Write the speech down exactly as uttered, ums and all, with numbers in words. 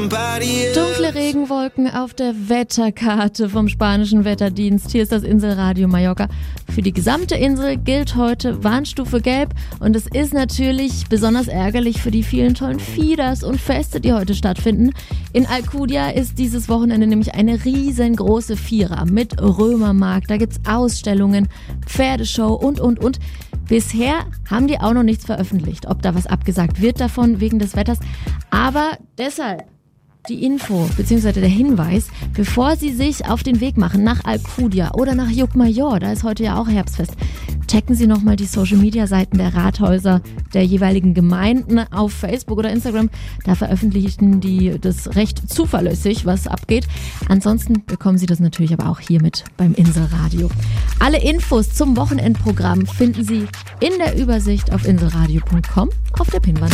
Dunkle Regenwolken auf der Wetterkarte vom spanischen Wetterdienst. Hier ist das Inselradio Mallorca. Für die gesamte Insel gilt heute Warnstufe Gelb und es ist natürlich besonders ärgerlich für die vielen tollen Fieders und Feste, die heute stattfinden. In Alcudia ist dieses Wochenende nämlich eine riesengroße Fira mit Römermarkt. Da gibt's Ausstellungen, Pferdeshow und, und, und. Bisher haben die auch noch nichts veröffentlicht, ob da was abgesagt wird davon wegen des Wetters. Aber deshalb die Info bzw. der Hinweis, bevor Sie sich auf den Weg machen nach Alcudia oder nach Llucmajor, da ist heute ja auch Herbstfest, checken Sie nochmal die Social-Media-Seiten der Rathäuser der jeweiligen Gemeinden auf Facebook oder Instagram. Da veröffentlichen die das recht zuverlässig, was abgeht. Ansonsten bekommen Sie das natürlich aber auch hier mit beim Inselradio. Alle Infos zum Wochenendprogramm finden Sie in der Übersicht auf inselradio punkt com auf der Pinnwand.